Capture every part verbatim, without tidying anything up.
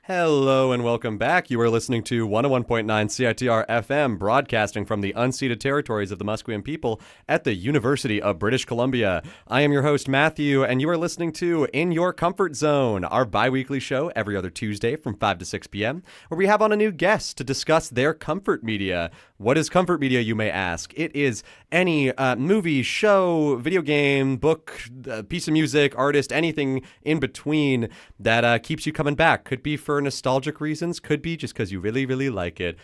Hello and welcome back. You are listening to one oh one point nine C I T R F M, broadcasting from the unceded territories of the Musqueam people at the University of British Columbia. I am your host, Matthew, and you are listening to In Your Comfort Zone, our bi-weekly show every other Tuesday from five to six p.m., where we have on a new guest to discuss their comfort media. What is comfort media, you may ask? It is any uh, movie, show, video game, book, uh, piece of music, artist, anything in between that uh, keeps you coming back. Could be for nostalgic reasons, could be just because you really, really like it.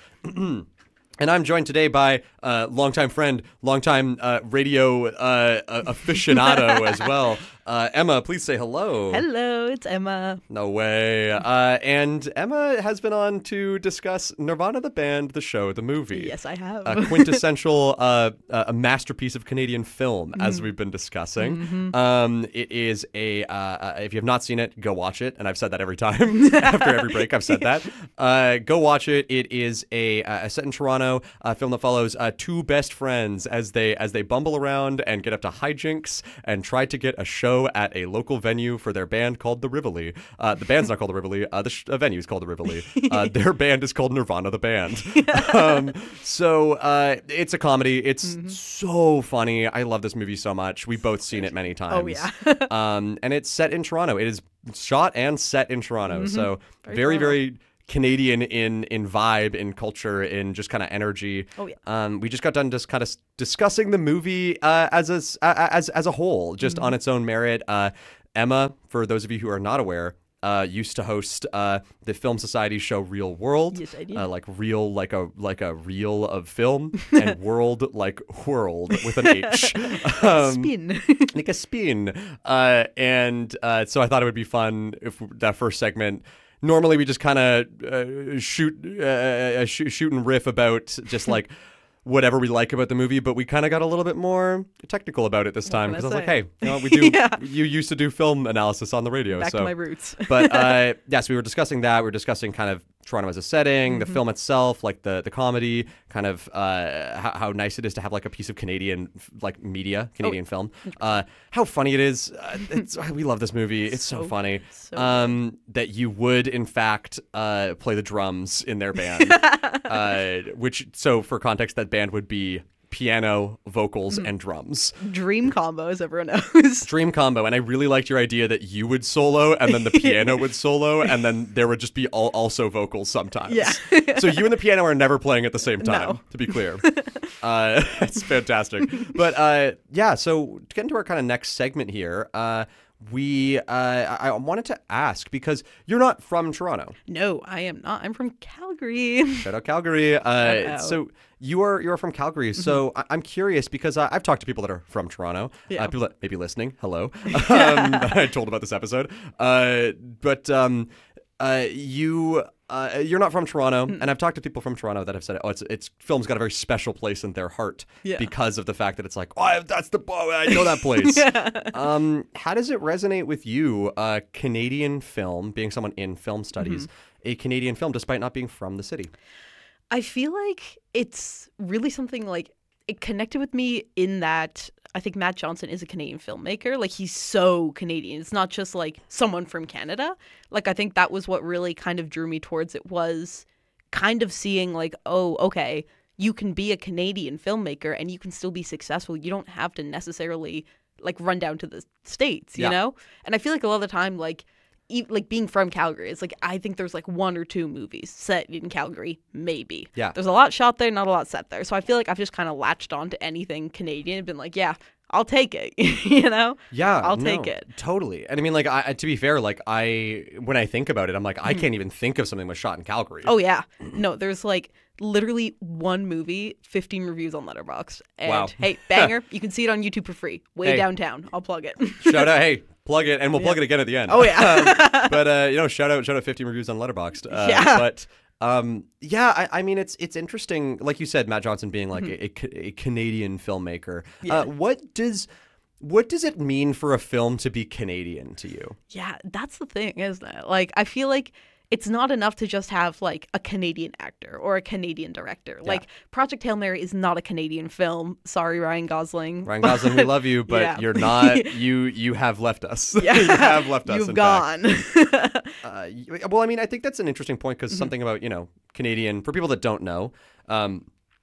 And I'm joined today by a uh, longtime friend, longtime uh, radio uh, aficionado as well. Uh, Emma, please say hello. Hello, it's Emma. No way. Uh, and Emma has been on to discuss Nirvana the band, the show, the movie. Yes, I have. A quintessential, uh, a masterpiece of Canadian film, mm. as we've been discussing. Mm-hmm. Um, it is a, uh, if you have not seen it, go watch it. And I've said that every time. After every break, I've said that. Uh, go watch it. It is a, a set in Toronto, a film that follows uh, two best friends as they as they bumble around and get up to hijinks and try to get a show at a local venue for their band called the Rivoli. Uh, the band's not called the Rivoli. Uh, the sh- uh, venue is called the Rivoli. Uh, their band is called Nirvana the band. um, so uh, it's a comedy. It's mm-hmm. so funny. I love this movie so much. We've both seen it many times. Oh, yeah. um, and it's set in Toronto. It is shot and set in Toronto. Mm-hmm. So very, very, Toronto. very Canadian in in vibe, in culture, in just kind of energy. Oh yeah. Um, we just got done just kind of discussing the movie uh, as a as as a whole, just mm-hmm. on its own merit. Uh, Emma, for those of you who are not aware, uh, used to host uh, the Film Society show Real World. Yes, I did. Uh, like real, like a like a reel of film, and world like world with an H. Um, spin. like a spin. Uh, and uh, so I thought it would be fun if that first segment. Normally, we just kind of uh, shoot, uh, shoot, shoot and riff about just like whatever we like about the movie, but we kind of got a little bit more technical about it this What time can I because I was say? like, hey, you know, we do. Yeah. You used to do film analysis on the radio, Back so to my roots. but uh, yes, we were discussing that. We were discussing kind of Toronto as a setting, Mm-hmm. the film itself, like the the comedy, kind of uh, how, how nice it is to have like a piece of Canadian like media, Canadian Oh. film. Uh, how funny it is. Uh, it's, we love this movie. It's so, So- funny. so um, that you would in fact uh, play the drums in their band. uh, which so for context, that band would be piano, vocals, Mm-hmm. and drums. Dream combo, as everyone knows. Dream combo. And I really liked your idea that you would solo and then the piano would solo and then there would just be all, also vocals sometimes. Yeah. So you and the piano are never playing at the same time, No. to be clear. Uh, it's fantastic. But uh, yeah, so to get into our kind of next segment here, uh, we uh, I wanted to ask, because you're not from Toronto. No, I am not. I'm from Calgary. Shout out Calgary. Uh, out. so you are you're from Calgary. So I- I'm curious because uh, I've talked to people that are from Toronto. Yeah. Uh, people that may be listening. Hello. um, I told about this episode. Uh, but um, uh, you. Uh, you're not from Toronto, Mm. and I've talked to people from Toronto that have said, "Oh, it's it's film's got a very special place in their heart Yeah. because of the fact that it's like, oh, that's the oh, I know that place." um, how does it resonate with you, uh, Canadian film, being someone in film studies, Mm-hmm. a Canadian film, despite not being from the city? I feel like it's really something like it connected with me in that I think Matt Johnson is a Canadian filmmaker. Like, he's so Canadian. It's not just like someone from Canada. Like, I think that was what really kind of drew me towards it, was kind of seeing like, oh, okay, you can be a Canadian filmmaker and you can still be successful. You don't have to necessarily like run down to the States, you Yeah. know? And I feel like a lot of the time, like, e- like being from Calgary, it's like I think there's like one or two movies set in Calgary, maybe. Yeah. There's a lot shot there, not a lot set there. So I feel like I've just kind of latched on to anything Canadian and been like, yeah, I'll take it. You know? Yeah, I'll no, take it. Totally. And I mean, like, I, to be fair, like, I when I think about it, I'm like, I can't even think of something that was shot in Calgary. Oh yeah. No, there's like literally one movie, fifteen reviews on Letterboxd. And Wow. hey, banger, you can see it on YouTube for free. Way Hey. downtown. I'll plug it. Shout out, hey, plug it, and we'll plug it again at the end. Oh, yeah. Um, but uh, you know, shout out, shout out, fifteen reviews on Letterboxd. Uh, Yeah. But um, yeah, I, I mean, it's it's interesting, like you said, Matt Johnson being like a, a, Ca- a Canadian filmmaker. Yeah. Uh, what does what does it mean for a film to be Canadian to you? Yeah, that's the thing, isn't it? Like, I feel like it's not enough to just have like a Canadian actor or a Canadian director. Like Project Hail Mary is not a Canadian film. Sorry, Ryan Gosling. Ryan Gosling, we love you, but Yeah. you're not. You you have left us. Yeah. You have left us. You've in gone. fact. Uh, y- well, I mean, I think that's an interesting point because Mm-hmm. something about you know Canadian for people that don't know. Um,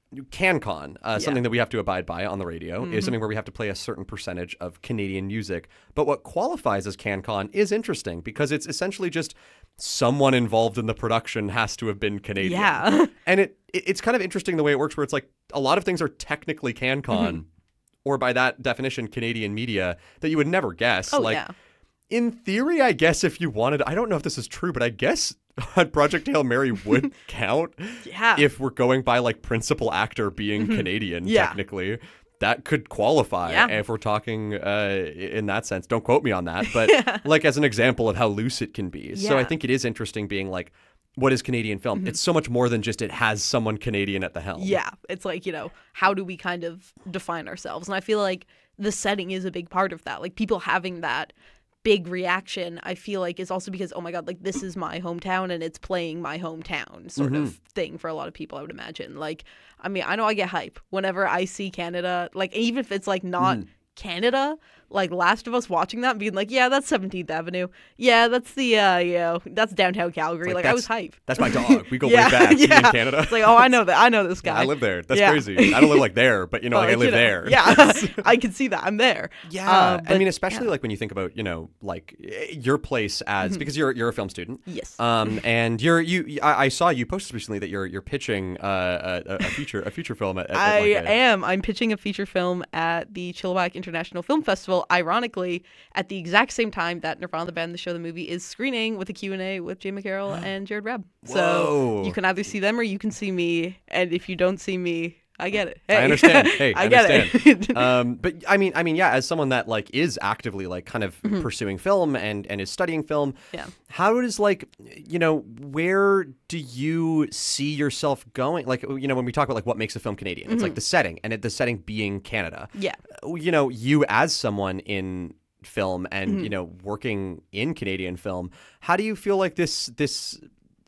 CanCon, uh, something that we have to abide by on the radio, Mm-hmm. is something where we have to play a certain percentage of Canadian music. But what qualifies as CanCon is interesting because it's essentially just someone involved in the production has to have been Canadian. Yeah. And it, it it's kind of interesting the way it works where it's like a lot of things are technically CanCon, Mm-hmm. or by that definition, Canadian media that you would never guess. Oh, like, yeah. in theory, I guess if you wanted, I don't know if this is true, but I guess Project Hail Mary would count Yeah. if we're going by like principal actor being Canadian, Mm-hmm. Yeah. technically. That could qualify Yeah. if we're talking uh, in that sense. Don't quote me on that, but like as an example of how loose it can be. So I Yeah. think it is interesting being like, what is Canadian film? It's so much more than just it has someone Canadian at the helm. Yeah, it's like, you know, how do we kind of define ourselves? And I feel like the setting is a big part of that. Like people having that big reaction, I feel like is also because, oh my God, like this is my hometown and it's playing my hometown sort Mm-hmm. of thing for a lot of people, I would imagine. Like, I mean, I know I get hype whenever I see Canada, like even if it's like not Mm-hmm. Canada, like Last of Us, watching that and being like, yeah, that's seventeenth Avenue. Yeah, that's the, uh, you know, that's downtown Calgary. Like, Like, I was that's- hype. That's my dog. We go Yeah, way back yeah. in Canada. It's like, oh, I know that. I know this guy. I live there. That's Yeah. crazy. I don't live like there, but you know, But, like, I like, live you know, there. Yeah, I can see that. I'm there. Yeah, Uh, I but- mean, especially yeah. like when you think about you know like eh, your place as because you're you're a film student. Yes. Um, and you're you. I, I saw you posted recently that you're you're pitching uh, a, a feature a feature film at. at I like a, am. I'm pitching a feature film at the Chilliwack International Film Festival, ironically, at the exact same time that Nirvana the Band, the show, the movie is screening with a Q and A with Jay McCarroll and Jared Rebb. Whoa. So you can either see them or you can see me. And if you don't see me, I get it. Hey. I understand. Hey, I, I get understand. it. um, but I mean, I mean, yeah. As someone that like is actively like kind of Mm-hmm. pursuing film and and is studying film, Yeah. how does like you know where do you see yourself going? Like you know when we talk about like what makes a film Canadian, it's like the setting and it, the setting being Canada. Yeah. You know, you as someone in film and Mm-hmm. you know working in Canadian film, how do you feel like this this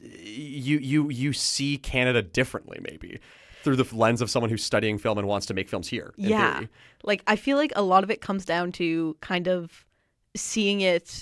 you you you see Canada differently maybe through the lens of someone who's studying film and wants to make films here? in Yeah. theory? Like, I feel like a lot of it comes down to kind of seeing it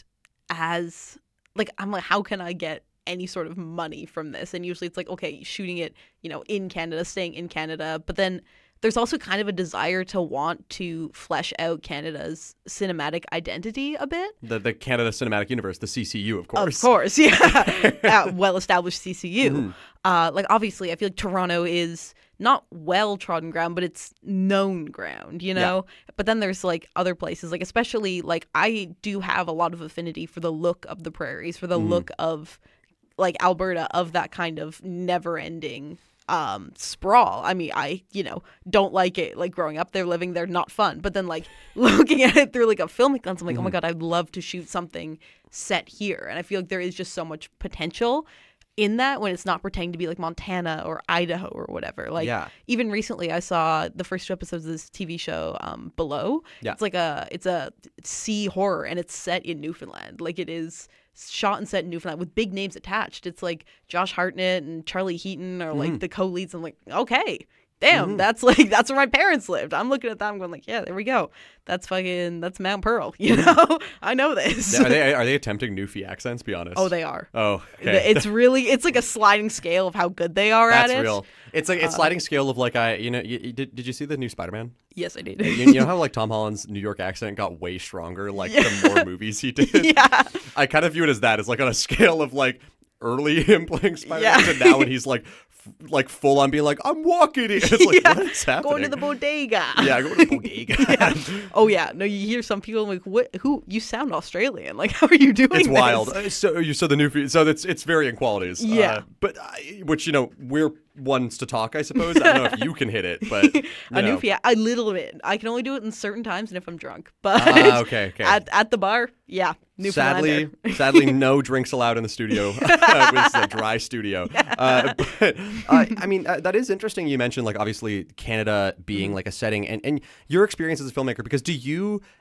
as, like, I'm like, how can I get any sort of money from this? And usually it's like, okay, shooting it, you know, in Canada, staying in Canada. But then there's also kind of a desire to want to flesh out Canada's cinematic identity a bit. The the Canada Cinematic Universe, the C C U, of course. Of course, yeah. uh, well-established C C U. Mm-hmm. Uh, like, obviously, I feel like Toronto is not well-trodden ground, but it's known ground, you know? But then there's, like, other places, like, especially, like, I do have a lot of affinity for the look of the prairies, for the Mm-hmm. look of, like, Alberta, of that kind of never-ending um sprawl. I mean, I, you know, don't like it, like, growing up there, living there, not fun. But then, like, looking at it through, like, a filmic lens, I'm like, oh my God, I'd love to shoot something set here. And I feel like there is just so much potential in that when it's not pretending to be like Montana or Idaho or whatever. Like, Yeah. even recently I saw the first two episodes of this T V show, um, Below. Yeah. It's like a, it's a sea horror and it's set in Newfoundland. Like, it is shot and set in Newfoundland with big names attached. It's like Josh Hartnett and Charlie Heaton are like the co-leads. I'm like, okay, damn, that's like, that's where my parents lived. I'm looking at that, I'm going like, yeah, there we go. That's fucking, that's Mount Pearl, you know? I know this. Are they are they attempting Newfie accents? Be honest. Oh, they are. Oh, okay. It's really, it's like a sliding scale of how good they are That's at it. real. It's like it's sliding scale of like I you know you, you- did did you see the new Spider-Man? Yes, I did. You, you know how like Tom Holland's New York accent got way stronger like the more movies he did. Yeah. I kind of view it as that. It's like on a scale of like early him playing Spider-Man Yeah. to now when he's like f- like full on being like I'm walking. It's like Yeah. what is happening? Going to the bodega. yeah, go to the bodega. Yeah. Oh yeah. No, you hear some people like, "What? Who? You sound Australian. Like, how are you doing It's this?" wild. Uh, So you so the new fe- so it's it's varying qualities. Yeah. Uh, but I, which you know we're ones to talk. I suppose I don't know if you can hit it, but you A know. Newfie, a little bit. I can only do it in certain times and if I'm drunk. But Ah, okay, okay. at at the bar, yeah, Newfoundlander. Sadly, sadly, no drinks allowed in the studio. It's a dry studio. Uh, but uh, I mean, uh, that is interesting. You mentioned like obviously Canada being Mm-hmm. like a setting, and, and your experience as a filmmaker. Because do you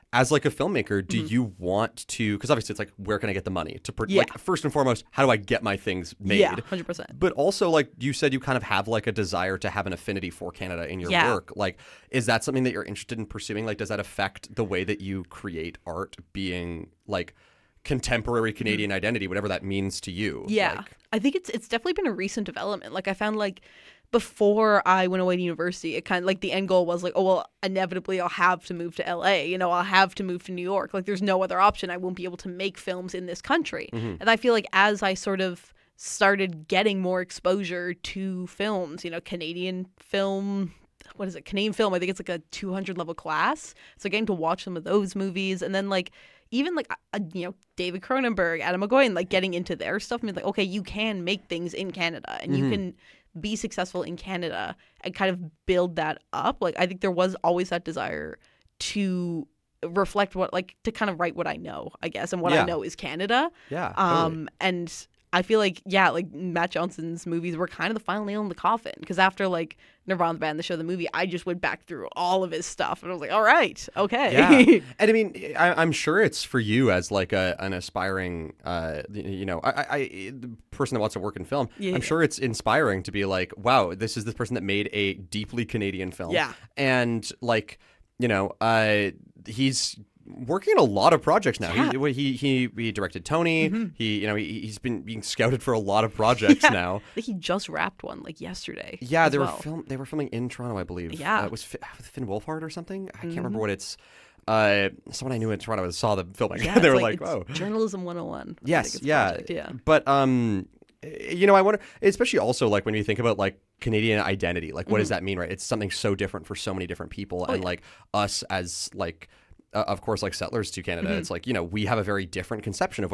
as like a filmmaker, do Mhm. you want to, because obviously it's like, where can I get the money to, pro- Yeah. like first and foremost, how do I get my things made? Yeah, one hundred percent. But also, like you said, you kind of have like a desire to have an affinity for Canada in your Yeah. work. Like, is that something that you're interested in pursuing? Like, does that affect the way that you create art, being like contemporary Canadian identity, whatever that means to you? Yeah. Like, I think it's it's definitely been a recent development. Like I found like before I went away to university, it kind of like the end goal was like, oh well, inevitably I'll have to move to L A. You know, I'll have to move to New York. Like there's no other option. I won't be able to make films in this country. Mhm. And I feel like as I sort of started getting more exposure to films, you know, Canadian film, what is it? Canadian film, I think it's like a two hundred level class. So getting to watch some of those movies, and then like even like uh, you know, David Cronenberg, Adam McGowan, like getting into their stuff. I mean, like, okay, you can make things in Canada, and Mhm. you can be successful in Canada and kind of build that up. Like I think there was always that desire to reflect what, like, to kind of write what I know, I guess, and what Yeah. I know is Canada. yeah. totally. Um, and I feel like, yeah, like Matt Johnson's movies were kind of the final nail in the coffin, because after like Nirvana the band, the show, the movie, I just went back through all of his stuff and I was like, all right, okay. Yeah, and I mean, I, I'm sure it's for you as like a an aspiring, uh, you know, I, I, I the person that wants to work in film. Yeah, I'm yeah. sure it's inspiring to be like, wow, this is the person that made a deeply Canadian film. Yeah. and like, you know, uh, he's working on a lot of projects now. Yeah. He, he he he directed Tony. Mhm. He you know he, he's been being scouted for a lot of projects Yeah. now. I think he just wrapped one like yesterday. Yeah, as they were well. film. They were filming in Toronto, I believe. Yeah. uh, it was Fi- with Finn Wolfhard or something. I can't Mhm. remember what it's. Uh, someone I knew in Toronto saw the filming. Yeah, they it's were like, it's "Whoa, journalism one oh one. I yes, think it's a yeah. project, yeah. But um, you know, I wonder, especially also like when you think about like Canadian identity, like what does that mean, right? It's something so different for so many different people, Mm-hmm. Oh, and yeah. like us as like. Uh, of course, like settlers to Canada, Mhm. it's like, you know, we have a very different conception of what